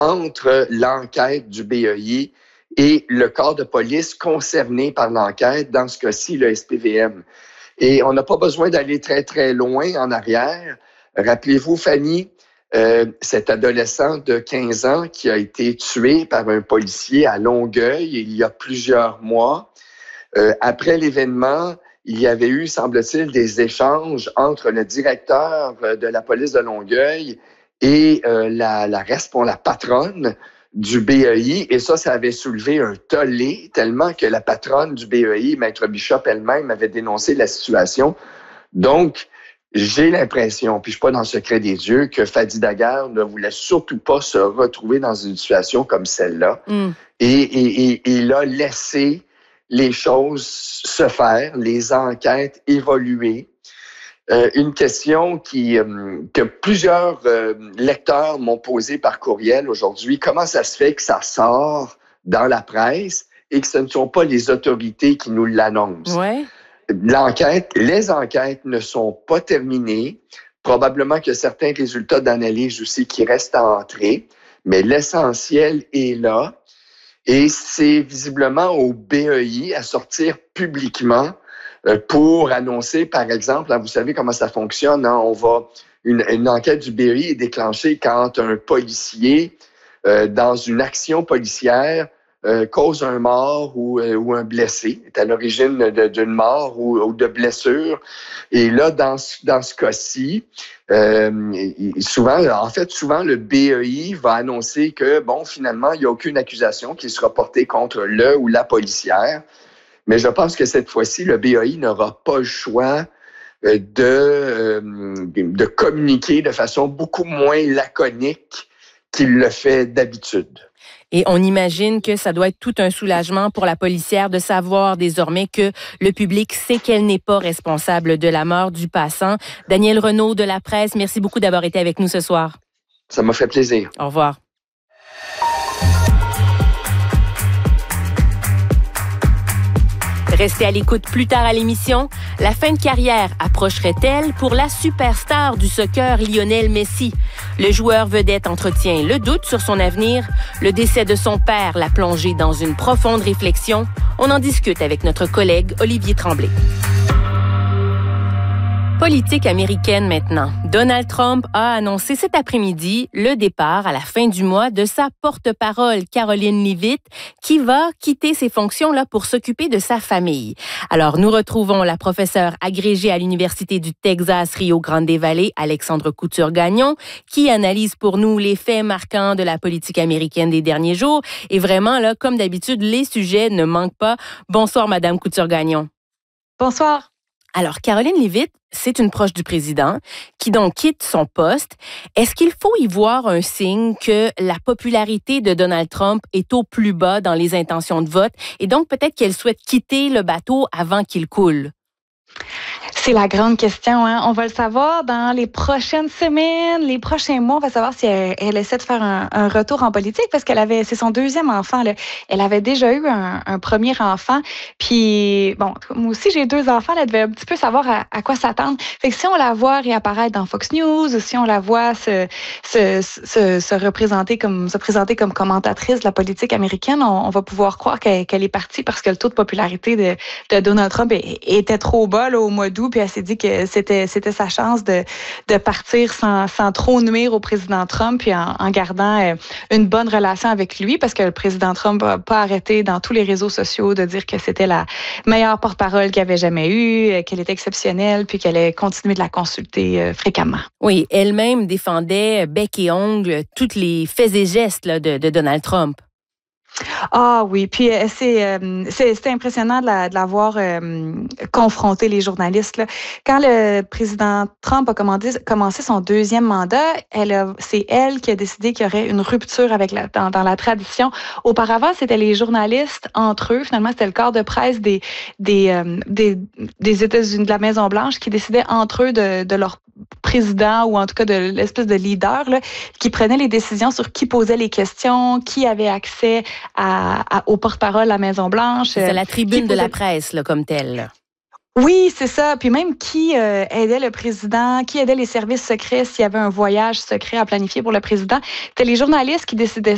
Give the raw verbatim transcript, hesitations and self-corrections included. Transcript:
entre l'enquête du B E I et le corps de police concerné par l'enquête, dans ce cas-ci, le S P V M. Et on n'a pas besoin d'aller très, très loin en arrière. Rappelez-vous, Fanny, euh, cet adolescent de quinze ans qui a été tué par un policier à Longueuil il y a plusieurs mois. Euh, après l'événement, il y avait eu, semble-t-il, des échanges entre le directeur de la police de Longueuil et euh, la, la, respon- la patronne du B E I. Et ça, ça avait soulevé un tollé tellement que la patronne du B E I, Maître Bishop elle-même, avait dénoncé la situation. Donc, j'ai l'impression, puis je suis pas dans le secret des dieux, que Fadi Daguerre ne voulait surtout pas se retrouver dans une situation comme celle-là. Mm. Et, et, et, et il a laissé les choses se faire, les enquêtes évoluer. Euh, une question qui, euh, que plusieurs euh, lecteurs m'ont posée par courriel aujourd'hui. Comment ça se fait que ça sort dans la presse et que ce ne sont pas les autorités qui nous l'annoncent? Ouais. L'enquête, les enquêtes ne sont pas terminées. Probablement que certains résultats d'analyse aussi qui restent à entrer, mais l'essentiel est là. Et c'est visiblement au B E I à sortir publiquement euh, pour annoncer, par exemple, hein, vous savez comment ça fonctionne, hein, on va une, une enquête du B E I est déclenchée quand un policier, euh, dans une action policière, euh, cause un mort ou, euh, ou un blessé, est à l'origine de, d'une mort ou, ou de blessure. Et là, dans, dans ce cas-ci, euh, souvent, en fait, souvent, le B E I va annoncer que, bon, finalement, il n'y a aucune accusation qui sera portée contre le ou la policière. Mais je pense que cette fois-ci, le B E I n'aura pas le choix de, euh, de communiquer de façon beaucoup moins laconique qu'il le fait d'habitude. Et on imagine que ça doit être tout un soulagement pour la policière de savoir désormais que le public sait qu'elle n'est pas responsable de la mort du passant. Daniel Renaud de La Presse, merci beaucoup d'avoir été avec nous ce soir. Ça m'a fait plaisir. Au revoir. Restez à l'écoute plus tard à l'émission. La fin de carrière approcherait-elle pour la superstar du soccer Lionel Messi? Le joueur vedette entretient le doute sur son avenir. Le décès de son père l'a plongé dans une profonde réflexion. On en discute avec notre collègue Olivier Tremblay. Politique américaine maintenant. Donald Trump a annoncé cet après-midi le départ à la fin du mois de sa porte-parole Karoline Leavitt qui va quitter ses fonctions là pour s'occuper de sa famille. Alors nous retrouvons la professeure agrégée à l'Université du Texas Rio Grande Valley, Alexandre Couture-Gagnon, qui analyse pour nous les faits marquants de la politique américaine des derniers jours. Et vraiment là, comme d'habitude, les sujets ne manquent pas. Bonsoir Madame Couture-Gagnon. Bonsoir. Alors, Karoline Leavitt, c'est une proche du président qui donc quitte son poste. Est-ce qu'il faut y voir un signe que la popularité de Donald Trump est au plus bas dans les intentions de vote et donc peut-être qu'elle souhaite quitter le bateau avant qu'il coule? C'est la grande question. Hein? On va le savoir dans les prochaines semaines, les prochains mois. On va savoir si elle, elle essaie de faire un, un retour en politique parce qu'elle avait, c'est son deuxième enfant. Là. Elle avait déjà eu un, un premier enfant. Puis, bon, moi aussi, j'ai deux enfants. Elle devait un petit peu savoir à, à quoi s'attendre. Fait que si on la voit réapparaître dans Fox News, ou si on la voit se, se, se, se représenter comme, se présenter comme commentatrice de la politique américaine, on, on va pouvoir croire qu'elle, qu'elle est partie parce que le taux de popularité de, de Donald Trump était trop bas là, au mois d'août. Puis elle s'est dit que c'était c'était sa chance de de partir sans sans trop nuire au président Trump puis en, en gardant euh, une bonne relation avec lui parce que le président Trump n'a pas arrêté dans tous les réseaux sociaux de dire que c'était la meilleure porte-parole qu'il avait jamais eue, qu'elle était exceptionnelle puis qu'elle allait continuer de la consulter euh, fréquemment. Oui, elle-même défendait bec et ongle tous les faits et gestes là, de, de Donald Trump. Ah oui, puis c'est euh, c'est c'était impressionnant de la de la voir euh, confronter les journalistes là. Quand le président Trump a commandé, commencé son deuxième mandat, elle a, c'est elle qui a décidé qu'il y aurait une rupture avec la dans, dans la tradition. Auparavant, c'était les journalistes entre eux. Finalement, c'était le corps de presse des des euh, des, des États-Unis, de la Maison Blanche, qui décidaient entre eux de de leur président ou en tout cas de l'espèce de leader là, qui prenait les décisions sur qui posait les questions, qui avait accès à, à, au porte-parole à la Maison-Blanche. C'est la tribune de la presse là, comme telle. Oui, c'est ça. Puis même qui euh, aidait le président, qui aidait les services secrets s'il y avait un voyage secret à planifier pour le président. C'était les journalistes qui décidaient